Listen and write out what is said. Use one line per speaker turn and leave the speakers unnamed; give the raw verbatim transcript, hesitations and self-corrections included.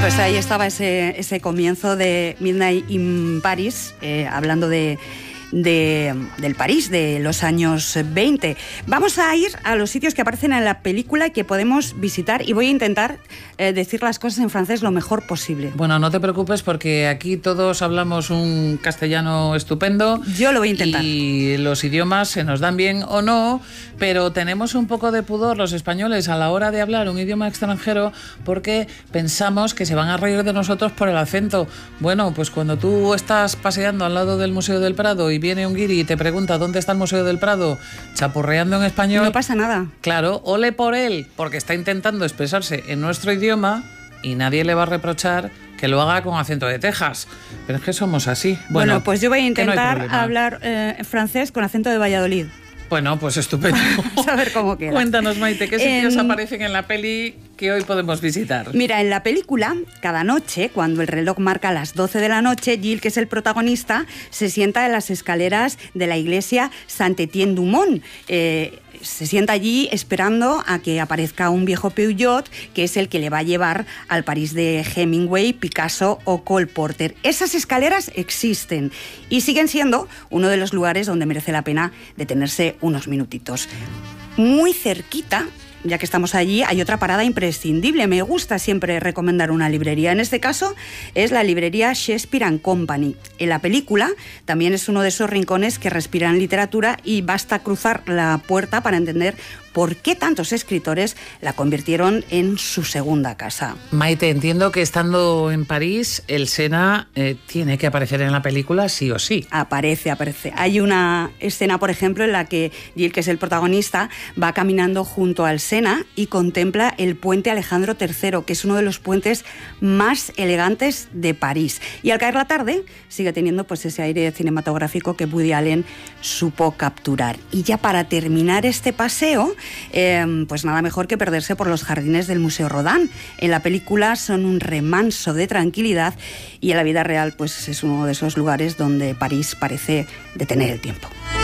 Pues ahí estaba ese, ese comienzo de Midnight in Paris, eh, hablando de, de, del París de los años veinte. Vamos a ir a los sitios que aparecen en la película y que podemos visitar, y voy a intentar eh, decir las cosas en francés lo mejor posible.
Bueno, no te preocupes porque aquí todos hablamos un castellano estupendo.
Yo lo voy a intentar.
Y los idiomas se nos dan bien o no, pero tenemos un poco de pudor los españoles a la hora de hablar un idioma extranjero porque pensamos que se van a reír de nosotros por el acento. Bueno, pues cuando tú estás paseando al lado del Museo del Prado y viene un guiri y te pregunta dónde está el Museo del Prado, chapurreando en español...
No pasa nada.
Claro, ole por él, porque está intentando expresarse en nuestro idioma y nadie le va a reprochar que lo haga con acento de Texas. Pero es que somos así. Bueno,
bueno pues yo voy a intentar
no
hablar eh, francés con acento de Valladolid.
Bueno, pues estupendo.
Vamos a ver cómo queda.
Cuéntanos, Maite, ¿qué sitios
en...
aparecen en la peli que hoy podemos visitar?
Mira, en la película, cada noche, cuando el reloj marca las doce de la noche, Gilles, que es el protagonista, se sienta en las escaleras de la iglesia Saint-Étienne-du-Mont. Eh, se sienta allí esperando a que aparezca un viejo Peugeot, que es el que le va a llevar al París de Hemingway, Picasso o Cole Porter. Esas escaleras existen y siguen siendo uno de los lugares donde merece la pena detenerse unos minutitos. Muy cerquita, ya que estamos allí, hay otra parada imprescindible. Me gusta siempre recomendar una librería. En este caso es la librería Shakespeare and Company. En la película también es uno de esos rincones que respiran literatura y basta cruzar la puerta para entender por qué tantos escritores la convirtieron en su segunda casa.
Maite, entiendo que estando en París, el Sena eh, tiene que aparecer en la película sí o sí.
Aparece, aparece. Hay una escena, por ejemplo, en la que Gilles, que es el protagonista, va caminando junto al Sena y contempla el puente Alejandro tercero, que es uno de los puentes más elegantes de París. Y al caer la tarde, sigue teniendo pues ese aire cinematográfico que Woody Allen supo capturar. Y ya para terminar este paseo, Eh, pues nada mejor que perderse por los jardines del Museo Rodin. En la película son un remanso de tranquilidad y en la vida real pues es uno de esos lugares donde París parece detener el tiempo.